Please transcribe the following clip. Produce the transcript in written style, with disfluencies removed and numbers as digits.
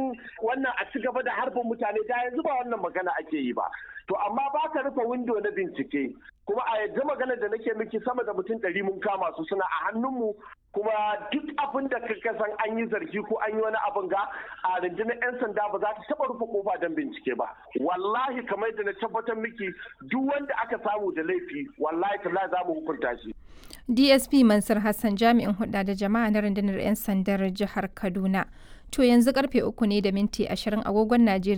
batun wannan a ci gaba da harbin mutane da yanzu ba wannan magana ake yi ba. To amma ba ka rufe windo na bincike, kuma a yanzu magana da nake miki sama da mutum 100 mun kama su suna a hannunmu, kuma duk abin da ka san an yi zargi ko an yi wani abin ga a rundunar 'yan sanda ba za ta taba rufe kofa don bincike ba. Wallahi kamar da na tabbatar miki duk wanda aka samu da laifi wallahi tallahi za mu hukunta shi. DSP Mansur Hassan jami'in hulɗa da jama'a na rundunar 'yan sandar jihar Kaduna. To yanzu karfe 3:20 agogon Najeriya